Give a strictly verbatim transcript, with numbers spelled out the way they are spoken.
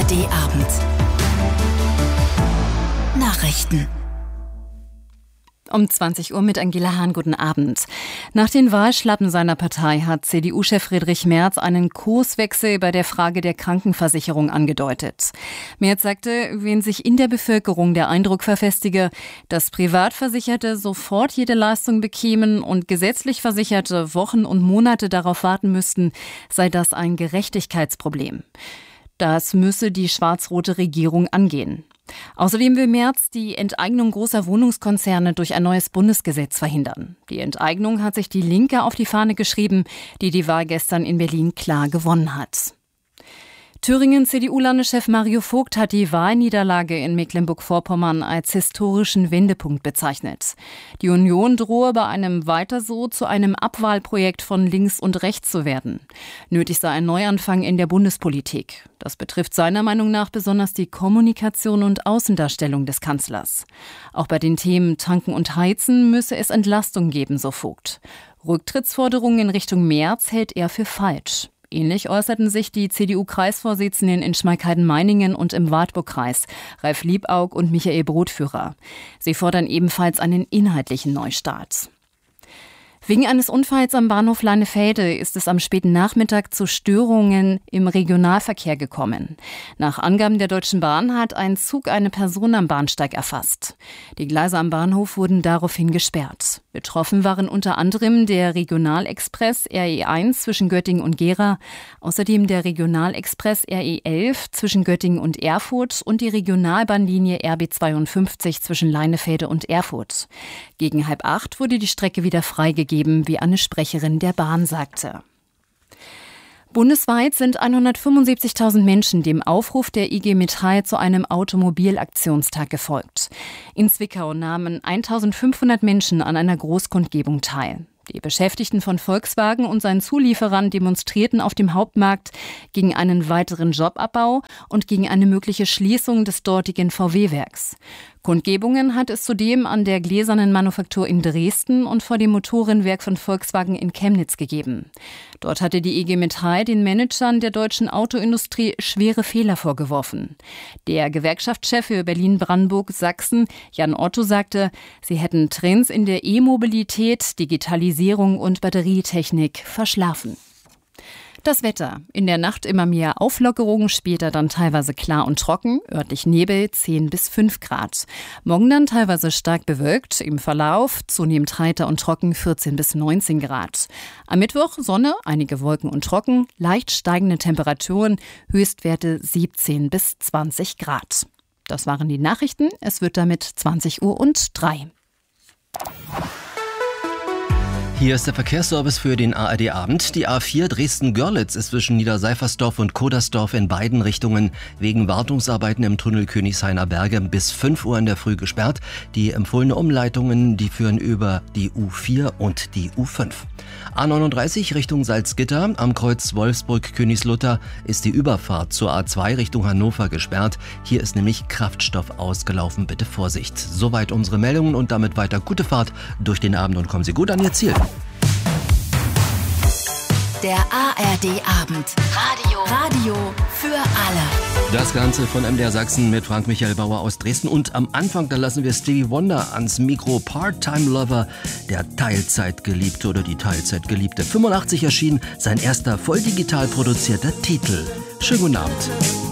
D-Abend. Nachrichten. Um zwanzig Uhr mit Angela Hahn, guten Abend. Nach den Wahlschlappen seiner Partei hat C D U-Chef Friedrich Merz einen Kurswechsel bei der Frage der Krankenversicherung angedeutet. Merz sagte, wenn sich in der Bevölkerung der Eindruck verfestige, dass Privatversicherte sofort jede Leistung bekämen und gesetzlich Versicherte Wochen und Monate darauf warten müssten, sei das ein Gerechtigkeitsproblem. Das müsse die schwarz-rote Regierung angehen. Außerdem will Merz die Enteignung großer Wohnungskonzerne durch ein neues Bundesgesetz verhindern. Die Enteignung hat sich die Linke auf die Fahne geschrieben, die die Wahl gestern in Berlin klar gewonnen hat. Thüringen-C D U-Landeschef Mario Vogt hat die Wahlniederlage in Mecklenburg-Vorpommern als historischen Wendepunkt bezeichnet. Die Union drohe bei einem Weiter so zu einem Abwahlprojekt von links und rechts zu werden. Nötig sei ein Neuanfang in der Bundespolitik. Das betrifft seiner Meinung nach besonders die Kommunikation und Außendarstellung des Kanzlers. Auch bei den Themen Tanken und Heizen müsse es Entlastung geben, so Vogt. Rücktrittsforderungen in Richtung Merz hält er für falsch. Ähnlich äußerten sich die C D U-Kreisvorsitzenden in Schmalkalden-Meiningen und im Wartburg-Kreis, Ralf Liebaug und Michael Brotführer. Sie fordern ebenfalls einen inhaltlichen Neustart. Wegen eines Unfalls am Bahnhof Leinefelde ist es am späten Nachmittag zu Störungen im Regionalverkehr gekommen. Nach Angaben der Deutschen Bahn hat ein Zug eine Person am Bahnsteig erfasst. Die Gleise am Bahnhof wurden daraufhin gesperrt. Betroffen waren unter anderem der Regionalexpress R E eins zwischen Göttingen und Gera, außerdem der Regionalexpress R E elf zwischen Göttingen und Erfurt und die Regionalbahnlinie R B zweiundfünfzig zwischen Leinefelde und Erfurt. Gegen halb acht wurde die Strecke wieder freigegeben, wie eine Sprecherin der Bahn sagte. Bundesweit sind hundertfünfundsiebzigtausend Menschen dem Aufruf der I G Metall zu einem Automobilaktionstag gefolgt. In Zwickau nahmen eintausendfünfhundert Menschen an einer Großkundgebung teil. Die Beschäftigten von Volkswagen und seinen Zulieferern demonstrierten auf dem Hauptmarkt gegen einen weiteren Jobabbau und gegen eine mögliche Schließung des dortigen V W-Werks. Kundgebungen hat es zudem an der Gläsernen Manufaktur in Dresden und vor dem Motorenwerk von Volkswagen in Chemnitz gegeben. Dort hatte die I G Metall den Managern der deutschen Autoindustrie schwere Fehler vorgeworfen. Der Gewerkschaftschef für Berlin-Brandenburg-Sachsen, Jan Otto, sagte, sie hätten Trends in der E-Mobilität, Digitalisierung und Batterietechnik verschlafen. Das Wetter. In der Nacht immer mehr Auflockerungen, später dann teilweise klar und trocken, örtlich Nebel zehn bis fünf Grad. Morgen dann teilweise stark bewölkt, im Verlauf zunehmend heiter und trocken vierzehn bis neunzehn Grad. Am Mittwoch Sonne, einige Wolken und trocken, leicht steigende Temperaturen, Höchstwerte siebzehn bis zwanzig Grad. Das waren die Nachrichten. Es wird damit zwanzig Uhr und drei. Hier ist der Verkehrsservice für den A R D-Abend. Die A vier Dresden-Görlitz ist zwischen Niederseifersdorf und Kodersdorf in beiden Richtungen wegen Wartungsarbeiten im Tunnel Königshainer Berge bis fünf Uhr in der Früh gesperrt. Die empfohlene Umleitungen, die führen über die U vier und die U fünf. A neununddreißig Richtung Salzgitter. Am Kreuz Wolfsburg-Königslutter ist die Überfahrt zur A zwei Richtung Hannover gesperrt. Hier ist nämlich Kraftstoff ausgelaufen. Bitte Vorsicht. Soweit unsere Meldungen und damit weiter gute Fahrt durch den Abend und kommen Sie gut an Ihr Ziel. Der A R D-Abend. Radio. Radio für alle. Das Ganze von M D R Sachsen mit Frank-Michael Bauer aus Dresden. Und am Anfang, da lassen wir Stevie Wonder ans Mikro. Part-Time-Lover, der Teilzeitgeliebte oder die Teilzeitgeliebte. fünfundachtzig erschien sein erster voll digital produzierter Titel. Schönen guten Abend.